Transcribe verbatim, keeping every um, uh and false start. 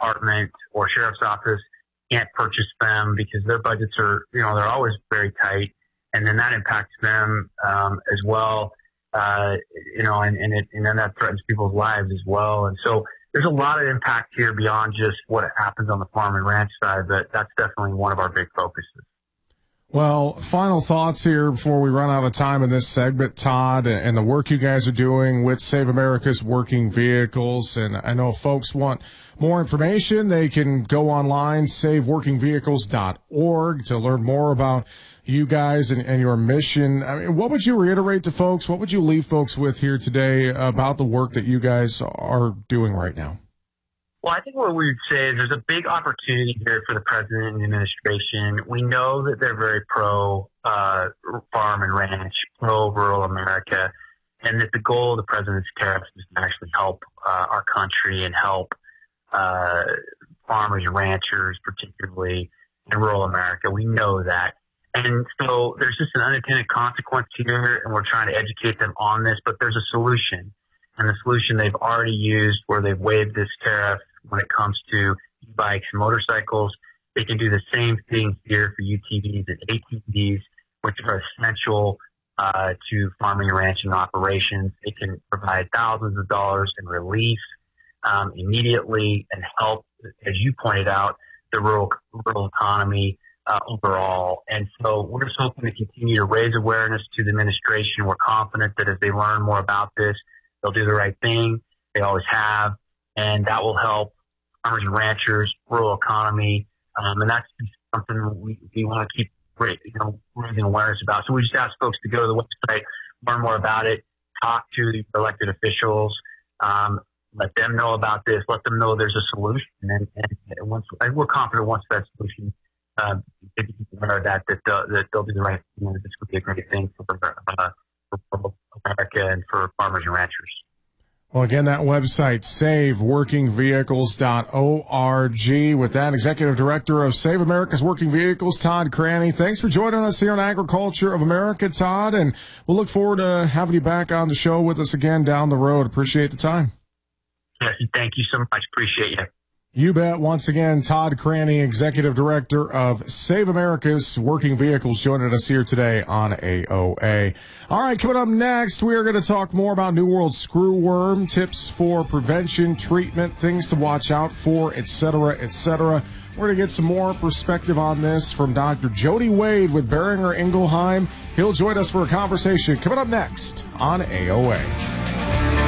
department or sheriff's office can't purchase them because their budgets are, you know, they're always very tight. And then that impacts them um, as well, uh, you know, and, and, it, and then that threatens people's lives as well. And so there's a lot of impact here beyond just what happens on the farm and ranch side, but that's definitely one of our big focuses. Well, final thoughts here before we run out of time in this segment, Todd, and the work you guys are doing with Save America's Working Vehicles. And I know if folks want more information, they can go online, save working vehicles dot org, to learn more about you guys and, and your mission. I mean, what would you reiterate to folks? What would you leave folks with here today about the work that you guys are doing right now? Well, I think what we would say is there's a big opportunity here for the president and the administration. We know that they're very pro uh, farm and ranch, pro rural America, and that the goal of the president's tariffs is to actually help uh, our country and help uh, farmers and ranchers, particularly in rural America. We know that. And so there's just an unintended consequence here, and we're trying to educate them on this, but there's a solution. And the solution they've already used, where they've waived this tariff when it comes to e-bikes and motorcycles. They can do the same thing here for U T Vs and A T Vs, which are essential uh, to farming and ranching operations. It can provide thousands of dollars in relief um, immediately and help, as you pointed out, the rural, rural economy uh, overall. And so we're just hoping to continue to raise awareness to the administration. We're confident that as they learn more about this, they'll do the right thing. They always have. And that will help farmers and ranchers, rural economy. Um, and that's something we, we want to keep you know, raising awareness about. So we just ask folks to go to the website, learn more about it, talk to the elected officials, um, let them know about this, let them know there's a solution. And, and once, and we're confident once that solution, uh, if you can aware of that, that, uh, that they'll do the right thing. This would be a great thing for, uh, for America and for farmers and ranchers. Well, again, that website, save working vehicles dot org. With that, Executive Director of Save America's Working Vehicles, Todd Cranny. Thanks for joining us here on Agriculture of America, Todd, and we'll look forward to having you back on the show with us again down the road. Appreciate the time. Yes, thank you so much. Appreciate you. You bet. Once again, Todd Cranny, Executive Director of Save America's Working Vehicles, joining us here today on A O A. All right, coming up next, we are going to talk more about New World screwworm, tips for prevention, treatment, things to watch out for, et cetera, et cetera. We're going to get some more perspective on this from Doctor Jody Wade with Boehringer Ingelheim. He'll join us for a conversation coming up next on A O A.